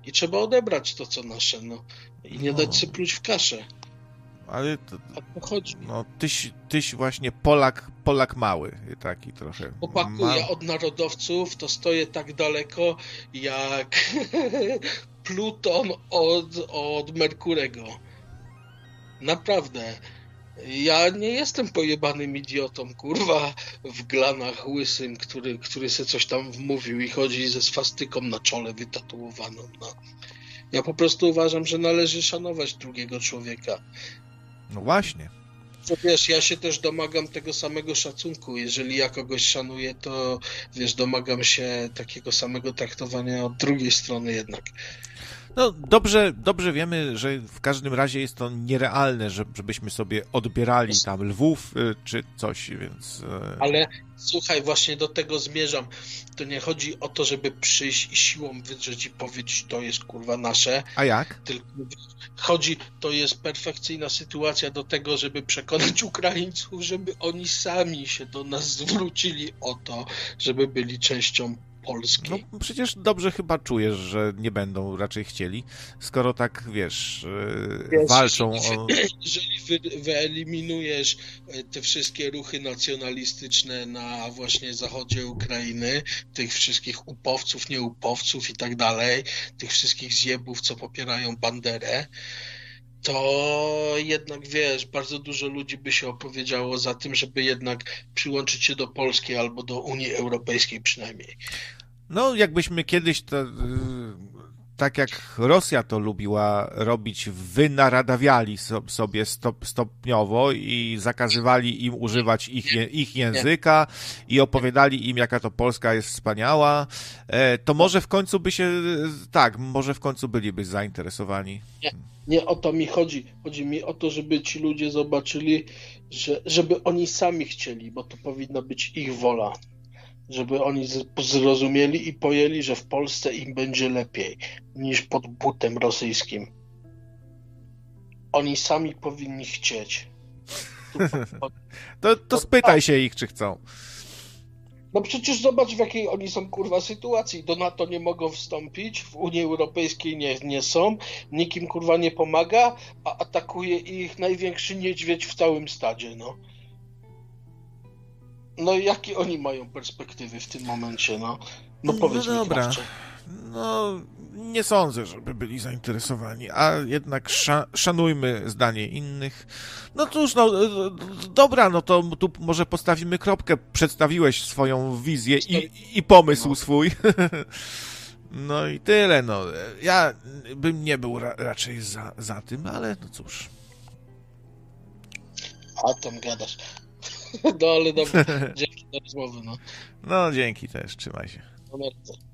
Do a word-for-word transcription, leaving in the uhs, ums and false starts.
i trzeba odebrać to, co nasze, no. I nie No. dać się pluć w kaszę. Ale to, A to chodzi. no, tyś, tyś właśnie Polak, Polak mały, taki trochę. Chłopaku, Ma... ja od narodowców to stoję tak daleko, jak Pluton od, od Merkurego. Naprawdę. Ja nie jestem pojebanym idiotą, kurwa, w glanach łysym, który, który se coś tam wmówił i chodzi ze swastyką na czole wytatuowaną. No. Ja po prostu uważam, że należy szanować drugiego człowieka. No właśnie. To wiesz, ja się też domagam tego samego szacunku. Jeżeli ja kogoś szanuję, to wiesz, domagam się takiego samego traktowania od drugiej strony jednak. No dobrze, dobrze wiemy, że w każdym razie jest to nierealne, żebyśmy sobie odbierali tam lwów czy coś, więc... Ale słuchaj, właśnie do tego zmierzam. To nie chodzi o to, żeby przyjść i siłą wydrzeć i powiedzieć, to jest kurwa nasze. A jak? Tylko chodzi, to jest perfekcyjna sytuacja do tego, żeby przekonać Ukraińców, żeby oni sami się do nas zwrócili o to, żeby byli częścią Polski. No przecież dobrze chyba czujesz, że nie będą raczej chcieli, skoro tak, wiesz, wiesz walczą jeżeli, o... Jeżeli wy, wyeliminujesz te wszystkie ruchy nacjonalistyczne na właśnie zachodzie Ukrainy, tych wszystkich upowców, nieupowców i tak dalej, tych wszystkich zjebów, co popierają Banderę, to jednak, wiesz, bardzo dużo ludzi by się opowiedziało za tym, żeby jednak przyłączyć się do Polski albo do Unii Europejskiej przynajmniej. No, jakbyśmy kiedyś to, tak jak Rosja to lubiła robić, wynaradawiali sobie stop, stopniowo i zakazywali im używać ich, ich języka i opowiadali im, jaka to Polska jest wspaniała, to może w końcu by się, tak, może w końcu byliby zainteresowani. Nie, nie o to mi chodzi. Chodzi mi o to, żeby ci ludzie zobaczyli, że, żeby oni sami chcieli, bo to powinna być ich wola. Żeby oni zrozumieli i pojęli, że w Polsce im będzie lepiej niż pod butem rosyjskim. Oni sami powinni chcieć. To, to spytaj się ich, czy chcą. No przecież zobacz, w jakiej oni są, kurwa, sytuacji. Do NATO nie mogą wstąpić, w Unii Europejskiej nie, nie są, nikim, kurwa, nie pomaga, a atakuje ich największy niedźwiedź w całym stadzie, no. No jakie oni mają perspektywy w tym momencie, no? No powiedz no mi, dobra. Krawcze. No, nie sądzę, żeby byli zainteresowani, a jednak sza, szanujmy zdanie innych. No cóż, no dobra, no to tu może postawimy kropkę. Przedstawiłeś swoją wizję i, i pomysł no. swój. No i tyle, no. Ja bym nie był ra, raczej za, za tym, ale no cóż. A tam gadasz. No ale dobra, dzięki za rozmowę, no. No dzięki też, trzymaj się. No bardzo.